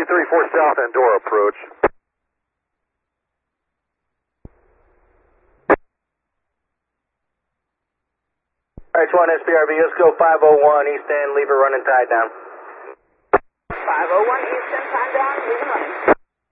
234 South Endora approach. RH1 SPRV, let's go 501 East End, leave her running tied down. 501 East End, tied down, leave her running.